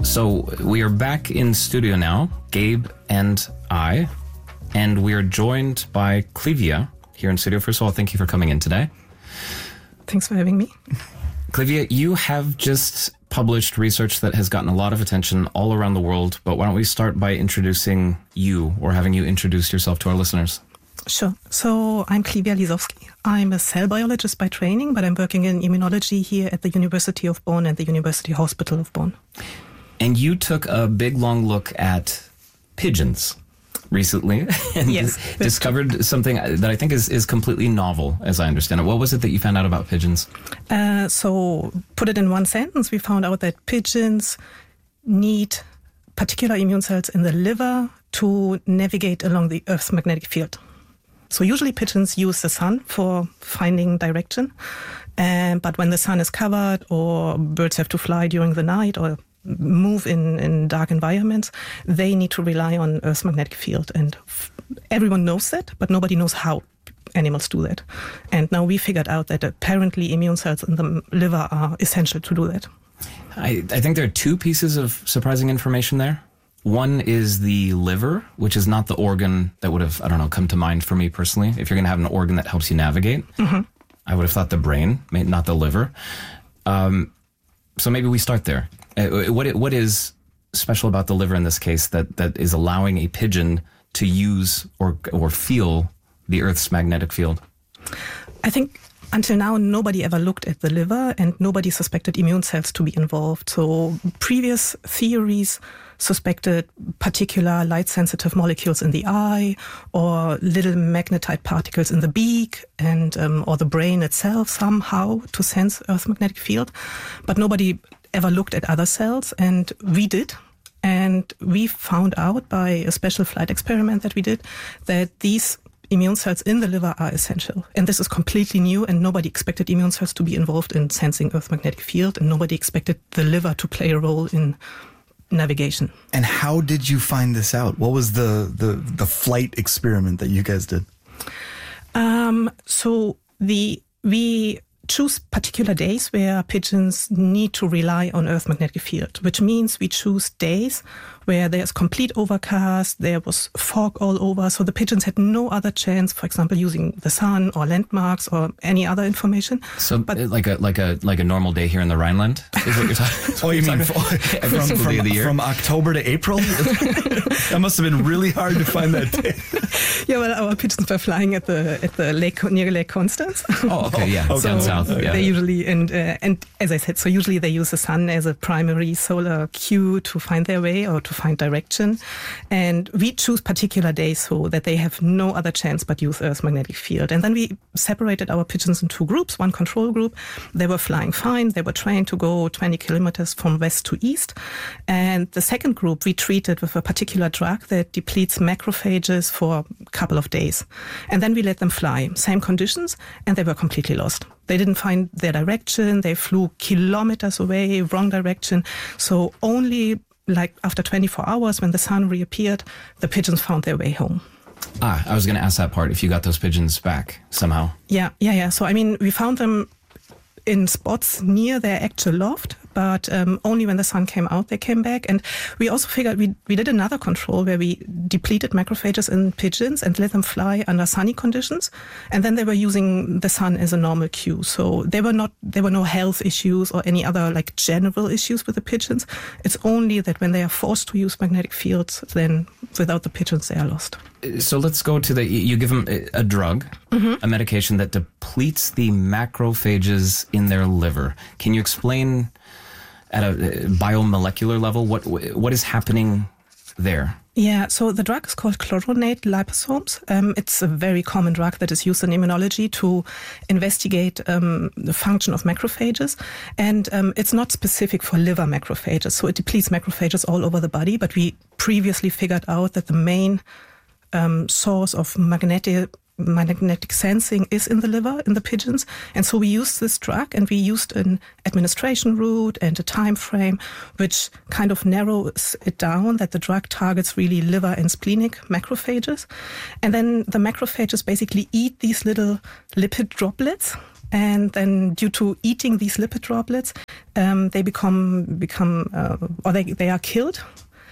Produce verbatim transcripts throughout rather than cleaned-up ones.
So we are back in studio now, Gabe and I, and we are joined by Clivia here in studio. First of all, thank you for coming in today. Thanks for having me. Clivia, you have just published research that has gotten a lot of attention all around the world, but why don't we start by introducing you, or having you introduce yourself to our listeners? Sure. So I'm Clivia Lisowski. I'm a cell biologist by training, but I'm working in immunology here at the University of Bonn and the University Hospital of Bonn. And you took a big, long look at pigeons recently and yes, discovered something that I think is, is completely novel, as I understand it. What was it that you found out about pigeons? Uh, so, put it in one sentence, we found out that pigeons need particular immune cells in the liver to navigate along the Earth's magnetic field. So usually pigeons use the sun for finding direction, and, but when the sun is covered or birds have to fly during the night or move in, in dark environments, they need to rely on Earth's magnetic field. And f- everyone knows that, but nobody knows how animals do that. And now we figured out that apparently immune cells in the liver are essential to do that. I, I think there are two pieces of surprising information there. One is the liver, which is not the organ that would have, I don't know, come to mind for me personally. If you're going to have an organ that helps you navigate, mm-hmm. I would have thought the brain, not the liver. Um, so maybe we start there. Uh, what what is special about the liver in this case that, that is allowing a pigeon to use or or feel the Earth's magnetic field? I think until now, nobody ever looked at the liver and nobody suspected immune cells to be involved. So previous theories suspected particular light-sensitive molecules in the eye or little magnetite particles in the beak and um, or the brain itself somehow to sense Earth's magnetic field. But nobody ever looked at other cells, and we did. And we found out by a special flight experiment that we did that these immune cells in the liver are essential. And this is completely new, and nobody expected immune cells to be involved in sensing Earth's magnetic field, and nobody expected the liver to play a role in navigation. And how did you find this out? What was the, the, the flight experiment that you guys did? Um, so the we choose particular days where pigeons need to rely on Earth's magnetic field, which means we choose days where there's complete overcast, there was fog all over, so the pigeons had no other chance, for example, using the sun or landmarks or any other information. So, but, like a like a like a normal day here in the Rhineland is what you're talking. Oh, you mean every from, single from, day of the year, from October to April? That must have been really hard to find that day. Yeah, well, our pigeons were flying at the at the lake near Lake Constance. Oh, okay, yeah, so down south. Yeah. They usually and uh, and as I said, so usually they use the sun as a primary solar cue to find their way or to find direction, and we choose particular days so that they have no other chance but use Earth's magnetic field. And then we separated our pigeons in two groups. One control group, they were flying fine. They were trained to go twenty kilometers from west to east. And the second group we treated with a particular drug that depletes macrophages for a couple of days. And then we let them fly, same conditions, and they were completely lost. They didn't find their direction. They flew kilometers away, wrong direction. So only like after twenty-four hours, when the sun reappeared, the pigeons found their way home. Ah, I was going to ask that part, if you got those pigeons back somehow. Yeah, yeah, yeah. So, I mean, we found them in spots near their actual loft, but um, only when the sun came out, they came back. And we also figured we, we did another control where we depleted macrophages in pigeons and let them fly under sunny conditions. And then they were using the sun as a normal cue. So there were not, there were no health issues or any other like general issues with the pigeons. It's only that when they are forced to use magnetic fields, then without the pigeons, they are lost. So let's go to the, you give them a drug, mm-hmm. a medication that depletes the macrophages in their liver. Can you explain at a biomolecular level what what is happening there? Yeah, so the drug is called chloronate liposomes. Um, it's a very common drug that is used in immunology to investigate um, the function of macrophages. And um, it's not specific for liver macrophages, so it depletes macrophages all over the body. But we previously figured out that the main um, source of magnetic magnetic sensing is in the liver, in the pigeons. And so we used this drug, and we used an administration route and a time frame which kind of narrows it down that the drug targets really liver and splenic macrophages. And then the macrophages basically eat these little lipid droplets and then due to eating these lipid droplets, um, they become become uh, or they they are killed.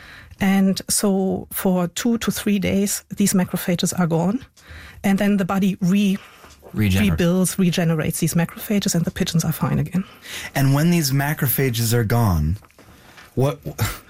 And so for two to three days, these macrophages are gone. And then the body re Regenerate. rebuilds, regenerates these macrophages, and the pigeons are fine again. And when these macrophages are gone, what?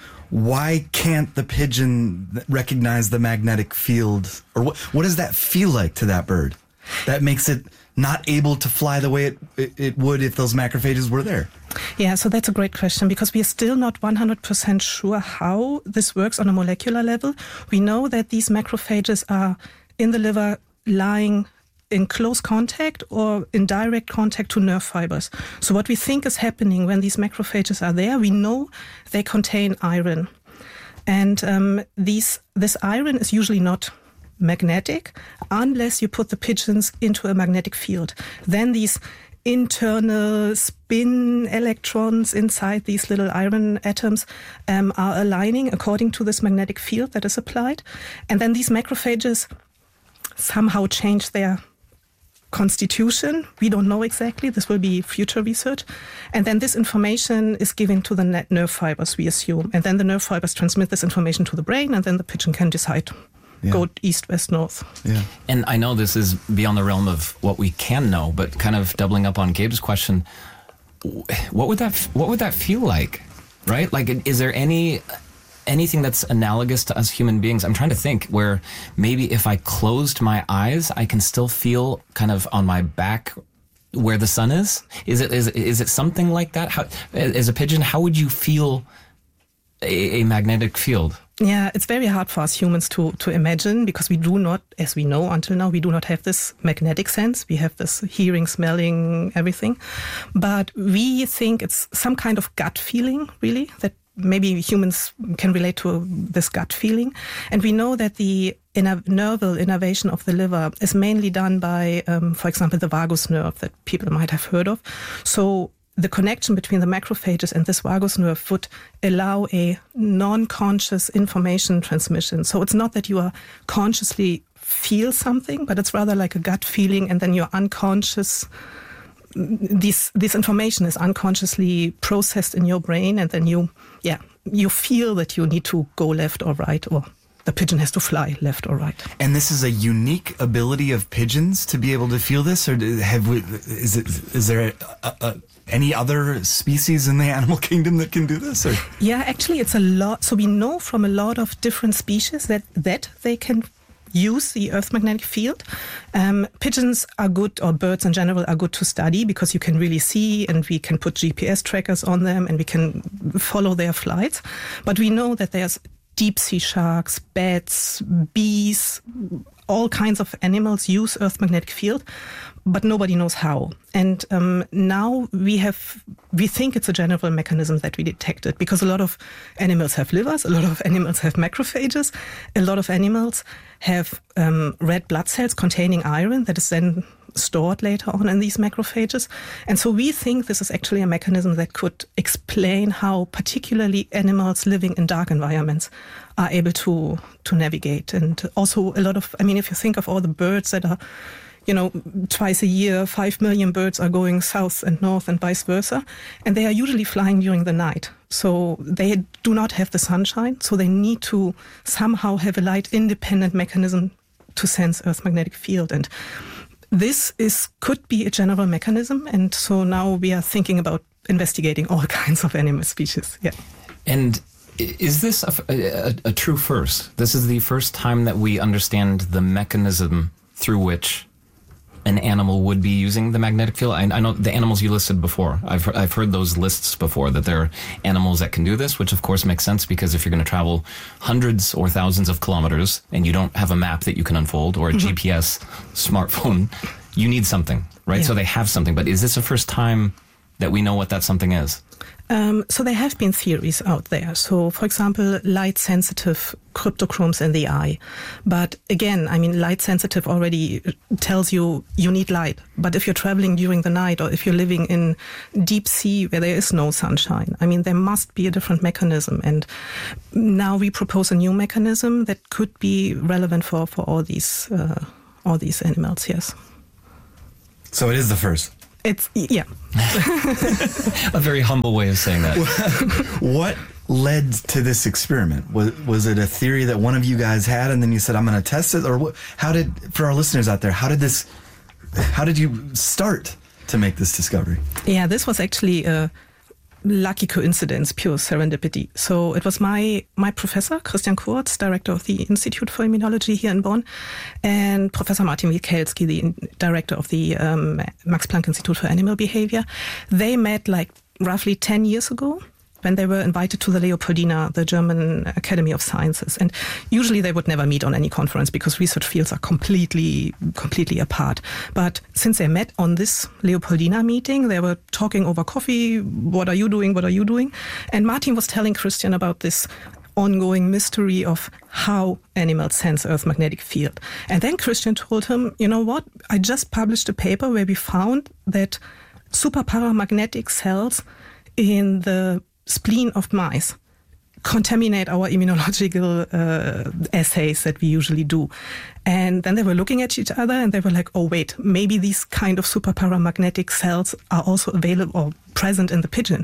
Why can't the pigeon recognize the magnetic field? Or what, what does that feel like to that bird? That makes it not able to fly the way it, it, it would if those macrophages were there? Yeah, so that's a great question, because we are still not one hundred percent sure how this works on a molecular level. We know that these macrophages are in the liver lying in close contact or in direct contact to nerve fibers. So what we think is happening when these macrophages are there, we know they contain iron. And um, these this iron is usually not magnetic unless you put the pigeons into a magnetic field. Then these internal spin electrons inside these little iron atoms um, are aligning according to this magnetic field that is applied. And then these macrophages somehow change their constitution. We don't know exactly. This will be future research. And then this information is given to the net nerve fibers, we assume. And then the nerve fibers transmit this information to the brain, and then the pigeon can decide, yeah. go east, west, north. Yeah. And I know this is beyond the realm of what we can know, but kind of doubling up on Gabe's question, what would that what would that feel like, right? Like, is there any... anything that's analogous to us human beings? I'm trying to think where maybe if I closed my eyes, I can still feel kind of on my back where the sun is. Is it is is it something like that? How, as a pigeon, how would you feel a, a magnetic field? Yeah, it's very hard for us humans to to imagine, because we do not, as we know until now, we do not have this magnetic sense. We have this hearing, smelling, everything. But we think it's some kind of gut feeling, really, that maybe humans can relate to this gut feeling. And we know that the inner nerval innervation of the liver is mainly done by, um, for example, the vagus nerve that people might have heard of. So the connection between the macrophages and this vagus nerve would allow a non-conscious information transmission. So it's not that you are consciously feel something, but it's rather like a gut feeling, and then your unconscious This this information is unconsciously processed in your brain, and then you, yeah, you feel that you need to go left or right, or the pigeon has to fly left or right. And this is a unique ability of pigeons to be able to feel this, or have we? Is it? Is there a, a, any other species in the animal kingdom that can do this? Or? Yeah, actually, it's a lot. So we know from a lot of different species that that they can use the Earth's magnetic field. Um, pigeons are good, or birds in general are good to study, because you can really see, and we can put G P S trackers on them, and we can follow their flights. But we know that there's deep sea sharks, bats, bees, all kinds of animals use Earth's magnetic field, but nobody knows how. And um, now we have, we think it's a general mechanism that we detected, because a lot of animals have livers, a lot of animals have macrophages, a lot of animals have um, red blood cells containing iron that is then stored later on in these macrophages. And so we think this is actually a mechanism that could explain how particularly animals living in dark environments are able to, to navigate. And also a lot of, I mean, if you think of all the birds that are, you know, twice a year, five million birds are going south and north and vice versa. And they are usually flying during the night. So they do not have the sunshine. So they need to somehow have a light independent mechanism to sense Earth's magnetic field. And this is could be a general mechanism. And so now we are thinking about investigating all kinds of animal species. Yeah. And is this a, a, a true first? This is the first time that we understand the mechanism through which an animal would be using the magnetic field. I, I know the animals you listed before. I've I've heard those lists before, that there are animals that can do this, which of course makes sense, because if you're going to travel hundreds or thousands of kilometers and you don't have a map that you can unfold, or a mm-hmm. G P S smartphone, you need something, right? Yeah. So they have something. But is this the first time that we know what that something is? Um, so there have been theories out there. So, for example, light-sensitive cryptochromes in the eye. But again, I mean, light-sensitive already tells you you need light. But if you're traveling during the night, or if you're living in deep sea where there is no sunshine, I mean, there must be a different mechanism. And now we propose a new mechanism that could be relevant for, for all these uh, all these animals, yes. So it is the first. It's, yeah. A very humble way of saying that. What led to this experiment? Was was it a theory that one of you guys had, and then you said, "I'm going to test it"? Or what, how did, for our listeners out there, how did this, how did you start to make this discovery? Yeah, this was actually a lucky coincidence, pure serendipity. So it was my my professor, Christian Kurz, director of the Institute for Immunology here in Bonn, and Professor Martin Wielkielski, the director of the um, Max Planck Institute for Animal Behavior. They met like roughly ten years ago, when they were invited to the Leopoldina, the German Academy of Sciences. And usually they would never meet on any conference because research fields are completely, completely apart. But since they met on this Leopoldina meeting, they were talking over coffee. What are you doing? What are you doing? And Martin was telling Christian about this ongoing mystery of how animals sense Earth's magnetic field. And then Christian told him, you know what? I just published a paper where we found that superparamagnetic cells in the spleen of mice contaminate our immunological uh, assays that we usually do. And then they were looking at each other and they were like, oh, wait, maybe these kind of superparamagnetic cells are also available or present in the pigeon.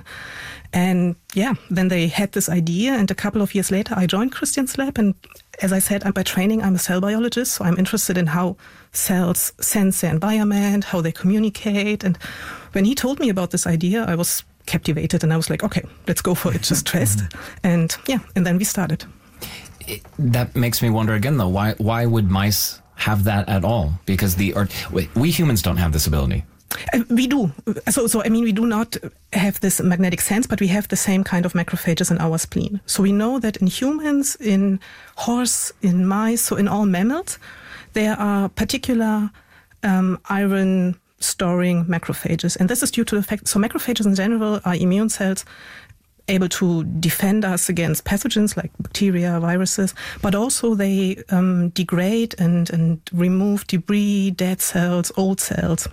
And yeah, then they had this idea. And a couple of years later, I joined Christian's lab. And as I said, I'm by training, I'm a cell biologist. So I'm interested in how cells sense their environment, how they communicate. And when he told me about this idea, I was captivated and I was like, okay, let's go for it, just test. And yeah, and then we started. It, that makes me wonder again, though, why why would mice have that at all? Because the or, we humans don't have this ability. Uh, we do. So, so I mean, we do not have this magnetic sense, but we have the same kind of macrophages in our spleen. So we know that in humans, in horse, in mice, so in all mammals, there are particular um, iron storing macrophages. And this is due to the fact, so macrophages in general are immune cells able to defend us against pathogens like bacteria, viruses, but also they um, degrade and, and remove debris, dead cells, old cells.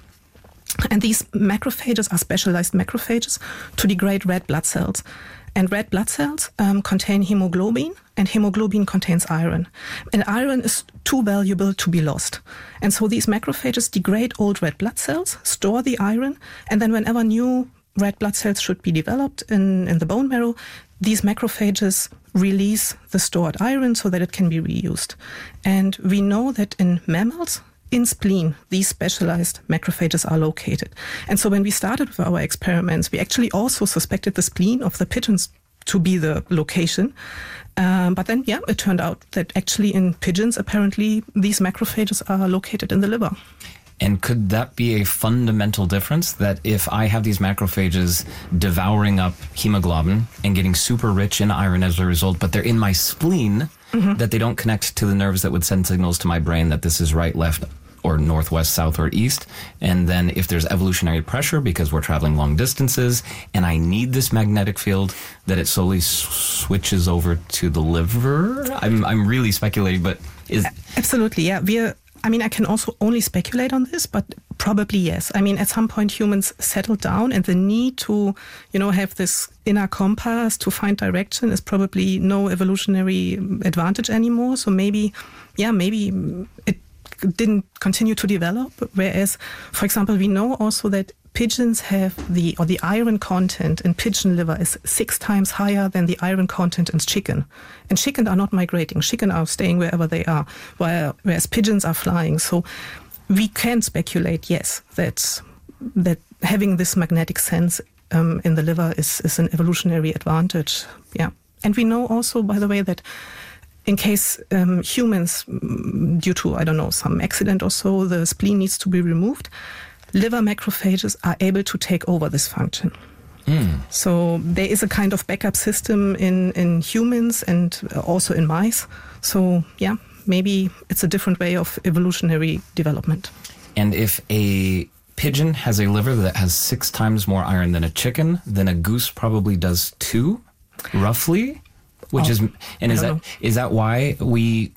And these macrophages are specialized macrophages to degrade red blood cells. And red blood cells um, contain hemoglobin, and hemoglobin contains iron. And iron is too valuable to be lost. And so these macrophages degrade old red blood cells, store the iron, and then whenever new red blood cells should be developed in, in the bone marrow, these macrophages release the stored iron so that it can be reused. And we know that in mammals, in spleen, these specialized macrophages are located. And so when we started with our experiments, we actually also suspected the spleen of the pigeons to be the location. Um, but then, yeah, it turned out that actually in pigeons, apparently, these macrophages are located in the liver. And could that be a fundamental difference, that if I have these macrophages devouring up hemoglobin and getting super rich in iron as a result, but they're in my spleen, mm-hmm. that they don't connect to the nerves that would send signals to my brain that this is right, left, or northwest, south, or east. And then if there's evolutionary pressure because we're traveling long distances and I need this magnetic field, that it slowly s- switches over to the liver? I'm I'm really speculating, but is... Absolutely, yeah. We're, I mean, I can also only speculate on this, but probably yes. I mean, at some point humans settled down and the need to, you know, have this inner compass to find direction is probably no evolutionary advantage anymore. So maybe, yeah, maybe it didn't continue to develop. Whereas, for example, we know also that pigeons have the, or the iron content in pigeon liver is six times higher than the iron content in chicken. And chicken are not migrating. Chicken are staying wherever they are, while, whereas pigeons are flying. So we can speculate, yes, that that having this magnetic sense um, in the liver is, is an evolutionary advantage. Yeah. And we know also, by the way, that in case um, humans, due to, I don't know, some accident or so, the spleen needs to be removed, liver macrophages are able to take over this function. Mm. So there is a kind of backup system in, in humans and also in mice. So yeah, maybe it's a different way of evolutionary development. And if a pigeon has a liver that has six times more iron than a chicken, then a goose probably does too, roughly? Which oh, is, and is that know. is that why we,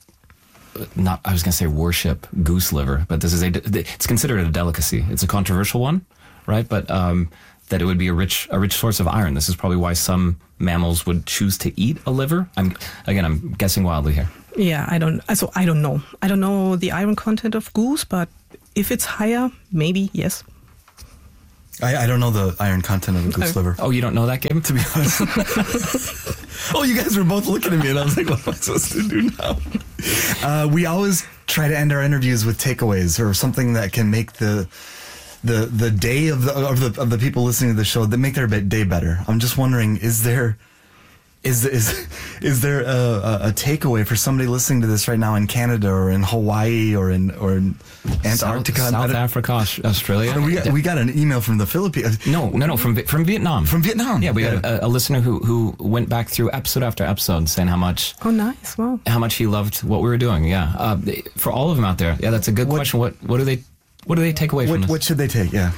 not, I was going to say worship goose liver, but this is a, it's considered a delicacy. It's a controversial one, right? But um, that it would be a rich, a rich source of iron. This is probably why some mammals would choose to eat a liver. I'm, again, I'm guessing wildly here. Yeah, I don't, so I don't know. I don't know the iron content of goose, but if it's higher, maybe, yes. I, I don't know the iron content of a goose liver. Oh, you don't know that, Gabe? To be honest. Oh, you guys were both looking at me, and I was like, what am I supposed to do now? Uh, we always try to end our interviews with takeaways or something that can make the the the day of the of the of the people listening to the show, that make their day better. I'm just wondering, is there is is is there a, a, a takeaway for somebody listening to this right now in Canada or in Hawaii or in or in Antarctica, South, South Africa, Australia? We got, we got an email from the Philippines. No, no, no, from from Vietnam. From Vietnam. Yeah, we yeah. got a, a listener who who went back through episode after episode saying how much. Oh, nice! Wow. How much he loved what we were doing. Yeah, uh, for all of them out there. Yeah, that's a good what, question. What what do they what do they take away what, from this? What should they take? Yeah.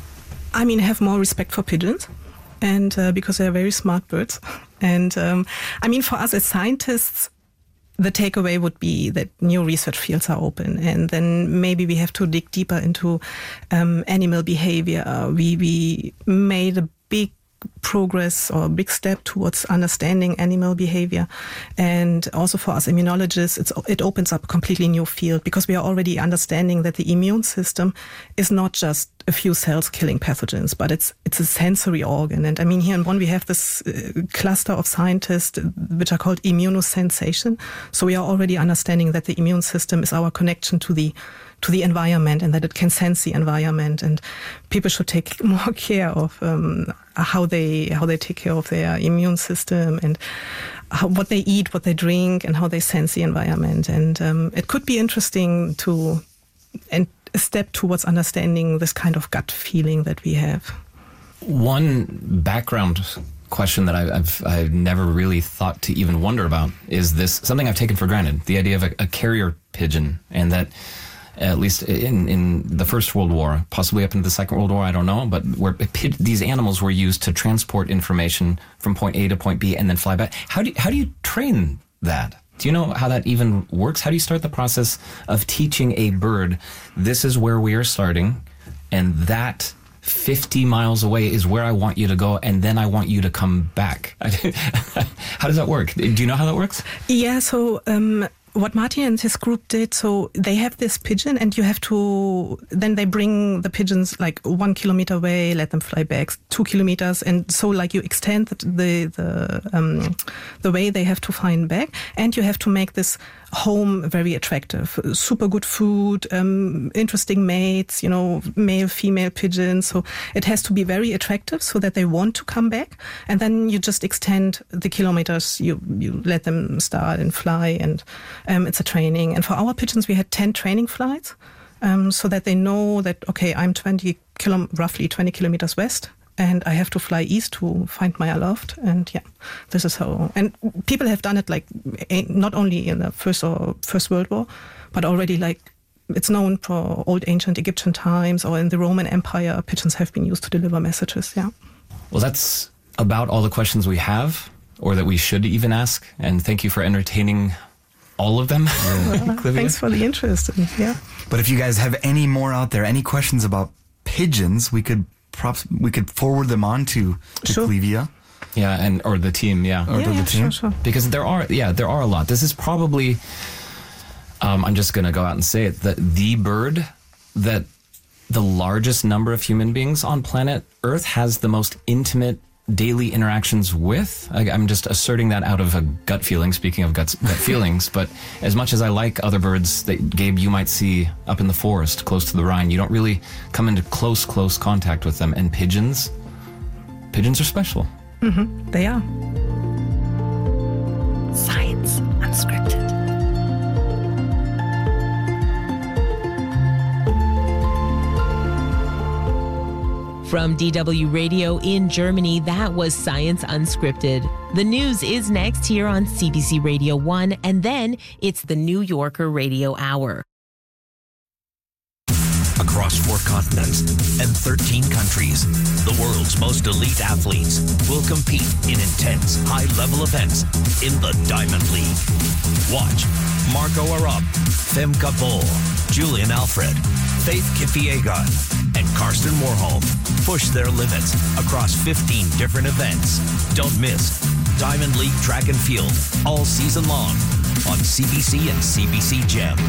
I mean, have more respect for pigeons, and uh, because they're very smart birds. And um, I mean, for us as scientists, the takeaway would be that new research fields are open, and then maybe we have to dig deeper into um, animal behavior. We we made a big progress or a big step towards understanding animal behavior, and also for us immunologists, it's, it opens up a completely new field, because we are already understanding that the immune system is not just a few cells killing pathogens, but it's it's a sensory organ. And I mean, here in Bonn we have this uh, cluster of scientists which are called immunosensation. So we are already understanding that the immune system is our connection to the to the environment, and that it can sense the environment, and people should take more care of um, how they how they take care of their immune system, and how, what they eat, what they drink, and how they sense the environment. And um, it could be interesting to and a step towards understanding this kind of gut feeling that we have. One background question that I, I've I've never really thought to even wonder about is this, something I've taken for granted, the idea of a, a carrier pigeon, and that at least in, in the First World War, possibly up into the Second World War, I don't know, but where these animals were used to transport information from point A to point B and then fly back. How do you, how do you train that? Do you know how that even works? How do you start the process of teaching a bird, this is where we are starting, and that fifty miles away is where I want you to go, and then I want you to come back? How does that work? Do you know how that works? Yeah, so um, what Martin and his group did, so they have this pigeon, and you have to, then they bring the pigeons like one kilometer away, let them fly back two kilometers, and so like you extend the the um, the way they have to find back, and you have to make this home very attractive. Super good food, um, interesting mates, you know, male, female pigeons. So it has to be very attractive so that they want to come back. And then you just extend the kilometers, you, you let them start and fly, and um, it's a training. And for our pigeons, we had ten training flights, um, so that they know that, okay, I'm twenty kilo, roughly twenty kilometers west, and I have to fly east to find my loft. And yeah, this is how. And people have done it like not only in the First or First World War, but already like it's known for old ancient Egyptian times, or in the Roman Empire, pigeons have been used to deliver messages. Yeah. Well, that's about all the questions we have, or that we should even ask. And thank you for entertaining all of them. Well, thanks for the interest. And, yeah. But if you guys have any more out there, any questions about pigeons, we could. Props, we could forward them on to, to sure. Clevia. Yeah, and or the team, yeah. Or yeah, to yeah, the team. Sure, sure. Because there are, yeah, there are a lot. This is probably, um, I'm just going to go out and say it, that the bird that the largest number of human beings on planet Earth has the most intimate daily interactions with. I, I'm just asserting that out of a gut feeling, speaking of guts, gut feelings, but as much as I like other birds that, Gabe, you might see up in the forest close to the Rhine, you don't really come into close, close contact with them. And pigeons, pigeons are special. Mm-hmm. They are. Science Unscripted. From D W Radio in Germany, that was Science Unscripted. The news is next here on C B C Radio one, and then it's the New Yorker Radio Hour. Across four continents and thirteen countries, the world's most elite athletes will compete in intense, high-level events in the Diamond League. Watch Marco Arap, Femke Bol, Julian Alfred, Faith Kipyegon, and Karsten Warholm push their limits across fifteen different events. Don't miss Diamond League Track and Field all season long on C B C and C B C Gem.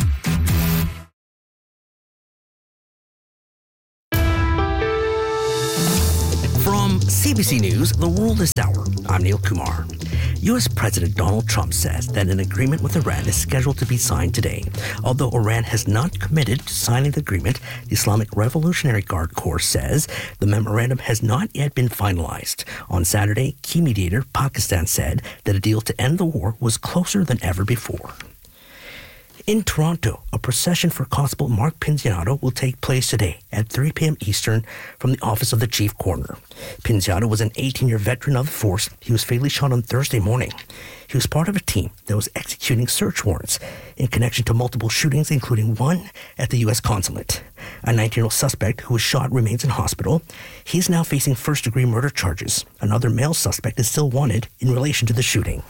C B C News, The World is Hour. I'm Neil Kumar. U S President Donald Trump says that an agreement with Iran is scheduled to be signed today. Although Iran has not committed to signing the agreement, the Islamic Revolutionary Guard Corps says the memorandum has not yet been finalized. On Saturday, key mediator Pakistan said that a deal to end the war was closer than ever before. In Toronto, a procession for Constable Mark Pinziato will take place today at three p.m. Eastern from the office of the Chief Coroner. Pinziato was an eighteen-year veteran of the force. He was fatally shot on Thursday morning. He was part of a team that was executing search warrants in connection to multiple shootings, including one at the U S consulate. A nineteen-year-old suspect who was shot remains in hospital. He is now facing first-degree murder charges. Another male suspect is still wanted in relation to the shooting.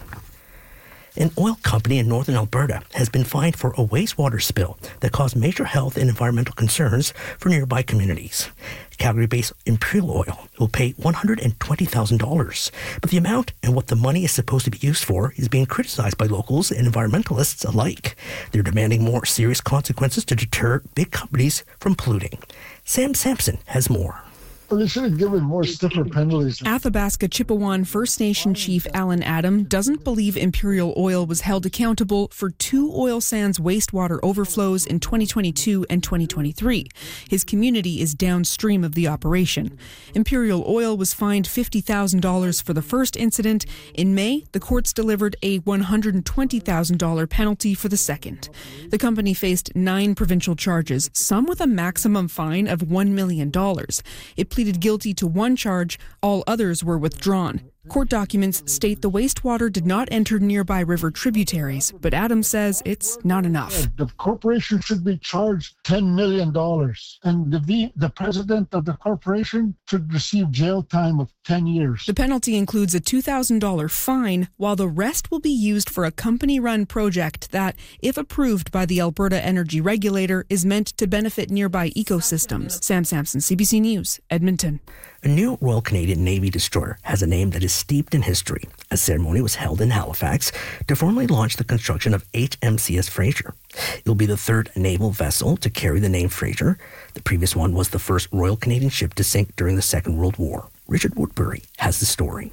An oil company in northern Alberta has been fined for a wastewater spill that caused major health and environmental concerns for nearby communities. Calgary-based Imperial Oil will pay one hundred twenty thousand dollars, but the amount and what the money is supposed to be used for is being criticized by locals and environmentalists alike. They're demanding more serious consequences to deter big companies from polluting. Sam Sampson has more. Well, they should have given more stiffer penalties. Athabasca Chippewan First Nation Chief Alan Adam doesn't believe Imperial Oil was held accountable for two oil sands wastewater overflows in twenty twenty-two and twenty twenty-three. His community is downstream of the operation. Imperial Oil was fined fifty thousand dollars for the first incident. In May, the courts delivered a one hundred twenty thousand dollars penalty for the second. The company faced nine provincial charges, some with a maximum fine of one million dollars. It pleaded guilty to one charge, all others were withdrawn. Court documents state the wastewater did not enter nearby river tributaries, but Adams says it's not enough. The corporation should be charged ten million dollars, and the v- the president of the corporation should receive jail time of ten years. The penalty includes a two thousand dollars fine, while the rest will be used for a company-run project that, if approved by the Alberta Energy Regulator, is meant to benefit nearby ecosystems. Sam Sampson, C B C News, Edmonton. A new Royal Canadian Navy destroyer has a name that is steeped in history. A ceremony was held in Halifax to formally launch the construction of H M C S Fraser. It will be the third naval vessel to carry the name Fraser. The previous one was the first Royal Canadian ship to sink during the Second World War. Richard Woodbury has the story.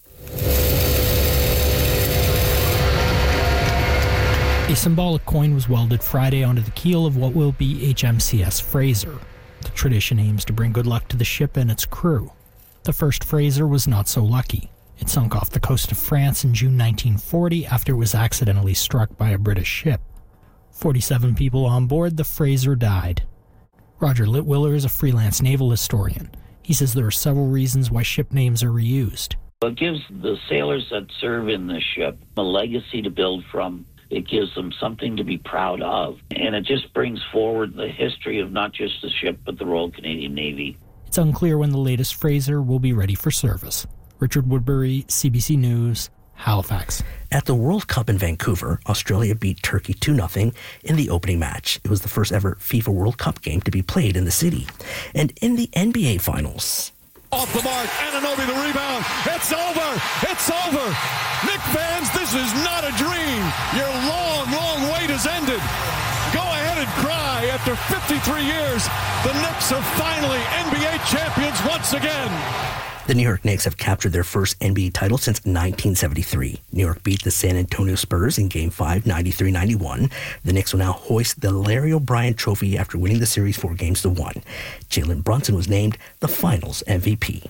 A symbolic coin was welded Friday onto the keel of what will be H M C S Fraser. The tradition aims to bring good luck to the ship and its crew. The first Fraser was not so lucky. It sunk off the coast of France in June nineteen forty after it was accidentally struck by a British ship. forty-seven people on board the Fraser died. Roger Litwiller is a freelance naval historian. He says there are several reasons why ship names are reused. It gives the sailors that serve in the ship a legacy to build from. It gives them something to be proud of, and it just brings forward the history of not just the ship, but the Royal Canadian Navy. It's unclear when the latest Fraser will be ready for service. Richard Woodbury, C B C News, Halifax. At the World Cup in Vancouver, Australia beat Turkey two nothing in the opening match. It was the first ever FIFA World Cup game to be played in the city. And in the N B A Finals... Off the mark, Anunoby the rebound. It's over. It's over. Knick fans, this is not a dream. Your long, long wait has ended. Go ahead and cry. After fifty-three years, the Knicks are finally N B A champions once again. The New York Knicks have captured their first N B A title since nineteen seventy-three. New York beat the San Antonio Spurs in Game five, ninety-three ninety-one. The Knicks will now hoist the Larry O'Brien Trophy after winning the series four games to one. Jalen Brunson was named the Finals M V P.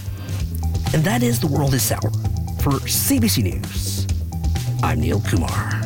And that is The World is Sour. For C B C News, I'm Neil Kumar.